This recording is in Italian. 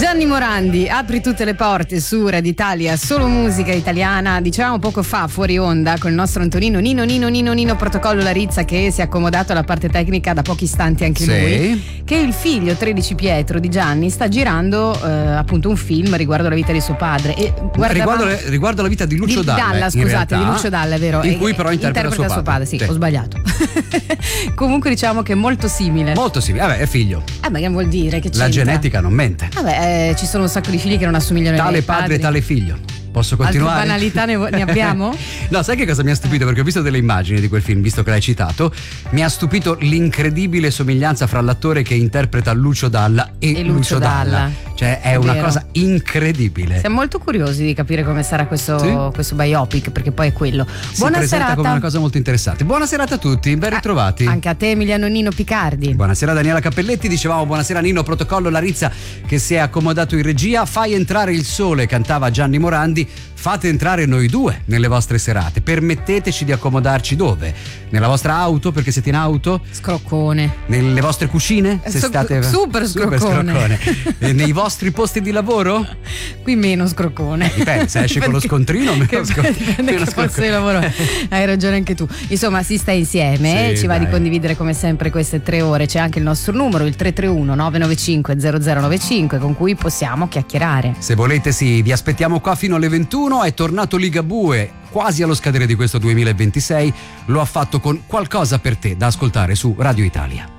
Gianni Morandi, apri tutte le porte su Radio Italia, solo musica italiana. Dicevamo poco fa fuori onda con il nostro Antonino Nino Protocollo Larizza, che si è accomodato alla parte tecnica da pochi istanti anche lui, che il figlio 13 Pietro di Gianni sta girando appunto un film riguardo la vita di suo padre e riguardo la vita di Lucio Dalla, scusate, realtà, di Lucio Dalla, è vero, in cui però interpreta suo padre. Sì, ho sbagliato. Comunque diciamo che è molto simile. Vabbè, è figlio. Ma che vuol dire? Che la genetica non mente. Vabbè, ci sono un sacco di figli che non assomigliano ai padre padri. Tale figlio. Posso continuare? Altre banalità ne abbiamo? No, sai che cosa mi ha stupito? Perché ho visto delle immagini di quel film, visto che l'hai citato. Mi ha stupito l'incredibile somiglianza fra l'attore che interpreta Lucio Dalla e Lucio Dalla. Cioè è una cosa incredibile. Siamo molto curiosi di capire come sarà questo biopic, perché poi è quello. Buona serata. Come una cosa molto interessante. Buona serata a tutti, ben ritrovati. Anche a te, Emiliano Nino Picardi. Buonasera Daniela Cappelletti, dicevamo buonasera Nino Protocollo Larizza, che si è accomodato in regia. Fai entrare il sole, cantava Gianni Morandi. Fate entrare noi due nelle vostre serate. Permetteteci di accomodarci dove? Nella vostra auto, perché siete in auto? Scroccone. Nelle vostre cucine? Se state super scroccone. Nei vostri posti di lavoro? Qui meno scroccone. Dipende, se esci con lo scontrino meno dipende che posto di lavoro. Hai ragione anche tu. Insomma, si sta insieme, ci va di condividere come sempre queste 3 ore. C'è anche il nostro numero, il 331 995 0095, con cui possiamo chiacchierare. Se volete, vi aspettiamo qua fino alle 21. È tornato Ligabue quasi allo scadere di questo 2026. Lo ha fatto con Qualcosa per te, da ascoltare su Radio Italia.